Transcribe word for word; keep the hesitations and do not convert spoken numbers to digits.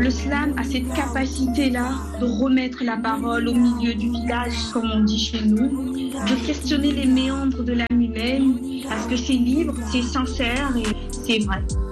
Le slam a cette capacité-là de remettre la parole au milieu du village, comme on dit chez nous, de questionner les méandres de l'âme humaine, parce que c'est libre, c'est sincère et c'est vrai.